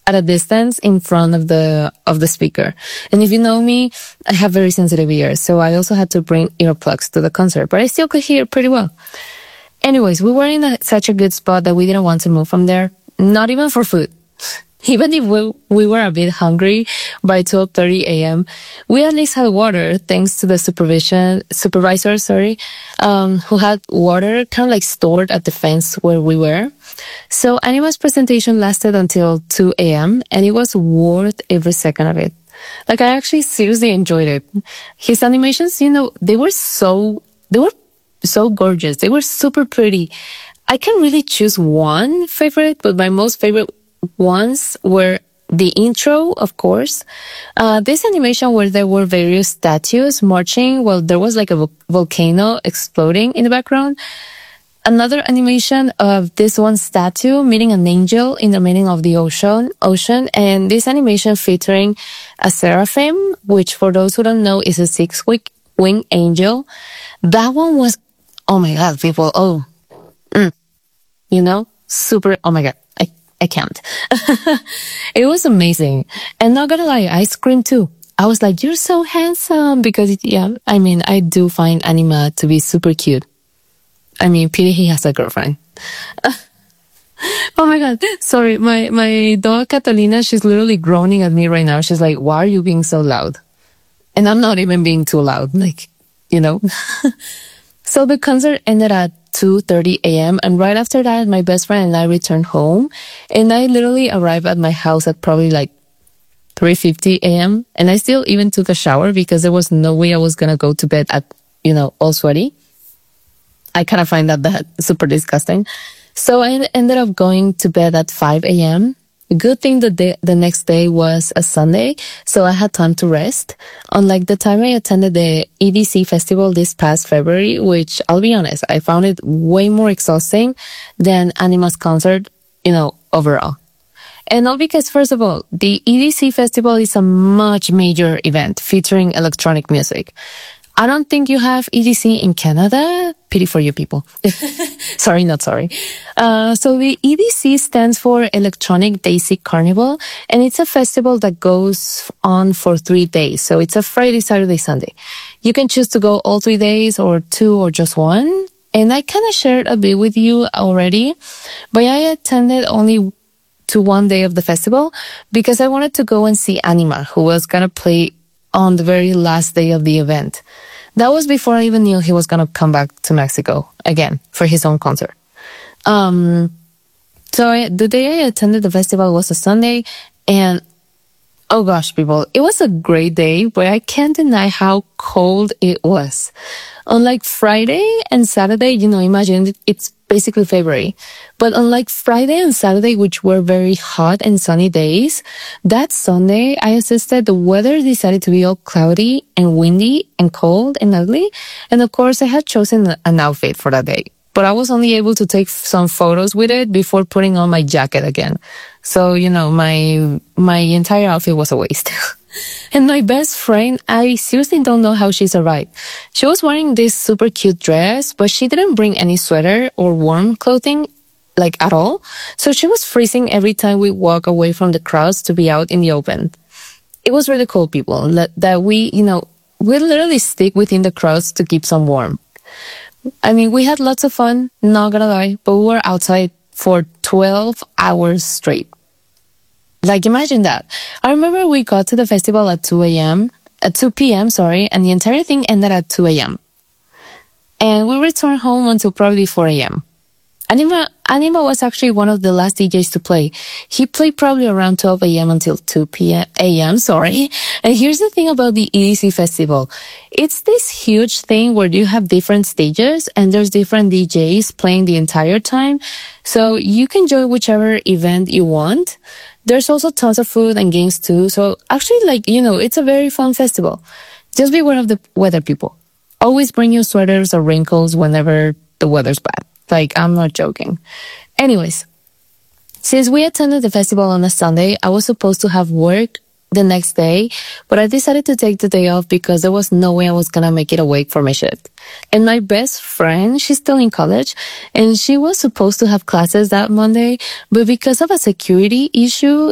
at a distance in front of the speaker. And if you know me, I have very sensitive ears, so I also had to bring earplugs to the concert, but I still could hear pretty well. Anyways, we were in such a good spot that we didn't want to move from there, not even for food. Even if we were a bit hungry by 12:30 a.m., we at least had water thanks to the supervisor, who had water kind of like stored at the fence where we were. So Anima's presentation lasted until 2 a.m. and it was worth every second of it. Like, I actually seriously enjoyed it. His animations, they were so gorgeous. They were super pretty. I can't really choose one favorite, but my most favorite ones were the intro, of course. This animation where there were various statues marching while there was like a volcano exploding in the background. Another animation of this one statue meeting an angel in the middle of the ocean. And this animation featuring a seraphim, which for those who don't know is a six-winged angel. That one was, oh my God, people. Super, oh my God. I can't. It was amazing. And not gonna lie, I screamed too. I was like, you're so handsome. Because, I do find Anima to be super cute. Pity he has a girlfriend. Oh my God. Sorry. My dog Catalina, she's literally groaning at me right now. She's like, why are you being so loud? And I'm not even being too loud. So the concert ended at 2:30 a.m. and right after that, my best friend and I returned home, and I literally arrived at my house at probably like 3:50 a.m. and I still even took a shower because there was no way I was gonna go to bed at, all sweaty. I kind of find that super disgusting. So I ended up going to bed at 5 a.m. Good thing that the next day was a Sunday, so I had time to rest. Unlike the time I attended the EDC festival this past February, which I'll be honest, I found it way more exhausting than Anima's concert, overall. And all because, first of all, the EDC festival is a much major event featuring electronic music. I don't think you have EDC in Canada. Pity for you people. Sorry, not sorry. So the EDC stands for Electronic Daisy Carnival, and it's a festival that goes on for 3 days. So it's a Friday, Saturday, Sunday. You can choose to go all 3 days or 2 or just 1. And I kind of shared a bit with you already, but I attended only to 1 day of the festival because I wanted to go and see Anima, who was going to play on the very last day of the event. That was before I even knew he was going to come back to Mexico again for his own concert. The day I attended the festival was a Sunday, and oh gosh, people, it was a great day, but I can't deny how cold it was. Unlike Friday and Saturday, imagine it's basically February. But unlike Friday and Saturday, which were very hot and sunny days, that Sunday, I assisted, the weather decided to be all cloudy and windy and cold and ugly. And of course, I had chosen an outfit for that day, but I was only able to take some photos with it before putting on my jacket again. So, my entire outfit was a waste. And my best friend, I seriously don't know how she survived. She was wearing this super cute dress, but she didn't bring any sweater or warm clothing, at all. So she was freezing every time we walk away from the crowds to be out in the open. It was really cool, people, that we literally stick within the crowds to keep some warm. We had lots of fun, not gonna lie, but we were outside for 12 hours straight. Imagine that. I remember we got to the festival at 2 p.m., and the entire thing ended at 2 a.m. And we returned home until probably 4 a.m. Anima was actually one of the last DJs to play. He played probably around 12 a.m. until 2 a.m., And here's the thing about the EDC festival. It's this huge thing where you have different stages and there's different DJs playing the entire time. So you can join whichever event you want. There's also tons of food and games too. So actually, it's a very fun festival. Just beware of the weather, people. Always bring your sweaters or raincoats whenever the weather's bad. I'm not joking. Anyways, since we attended the festival on a Sunday, I was supposed to have work the next day, but I decided to take the day off because there was no way I was gonna make it awake for my shift. And my best friend, she's still in college, and she was supposed to have classes that Monday, but because of a security issue,